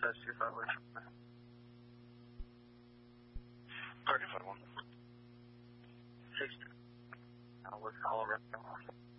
see if that works. Target 5-1. 6. I'll work all around.